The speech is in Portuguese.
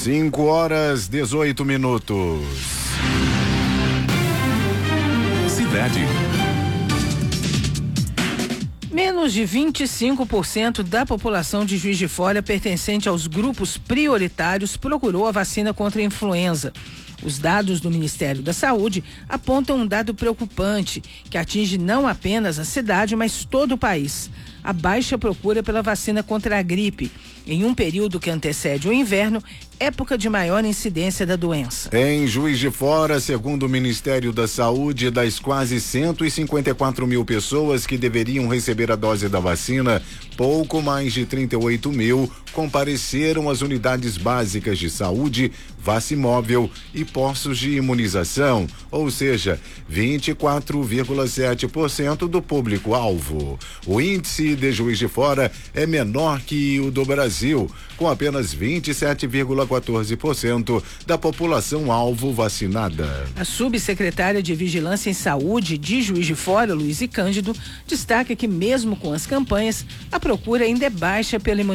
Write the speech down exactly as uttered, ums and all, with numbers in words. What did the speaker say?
cinco horas, dezoito minutos. Cidade. Menos de vinte e cinco por cento da população de Juiz de Fora pertencente aos grupos prioritários procurou a vacina contra a influenza. Os dados do Ministério da Saúde apontam um dado preocupante que atinge não apenas a cidade, mas todo o país. A baixa procura pela vacina contra a gripe, em um período que antecede o inverno, época de maior incidência da doença. Em Juiz de Fora, segundo o Ministério da Saúde, das quase cento e cinquenta e quatro mil pessoas que deveriam receber a dose da vacina, pouco mais de trinta e oito mil compareceram às unidades básicas de saúde, Vacimóvel e postos de imunização, ou seja, vinte e quatro vírgula sete por cento do público-alvo. O índice de Juiz de Fora é menor que o do Brasil, com apenas vinte e sete vírgula quatorze por cento da população-alvo vacinada. A subsecretária de Vigilância em Saúde de Juiz de Fora, Luiz Cândido, destaca que mesmo com as campanhas, a procura ainda é baixa pela imunização